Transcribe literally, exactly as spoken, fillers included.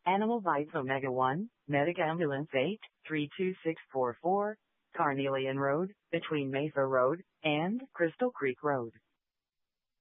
Animal Bites Omega one, Medic Ambulance eight three two six four four, Carnelian Road, between Mesa Road and Crystal Creek Road.